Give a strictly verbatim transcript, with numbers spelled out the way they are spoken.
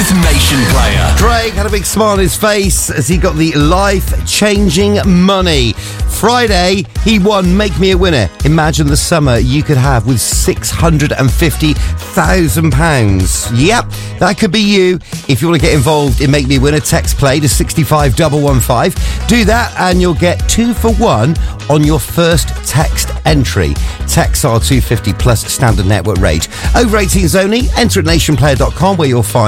with Nation Player. Craig had a big smile on his face as he got the life-changing money. Friday, he won Make Me a Winner. Imagine the summer you could have with six hundred fifty thousand pounds. Yep, that could be you. If you want to get involved in Make Me a Winner, text play to six five one one five. Do that and you'll get two for one on your first text entry. Texts are two hundred fifty plus standard network rate. Over eighteens only. Enter at nation player dot com where you'll find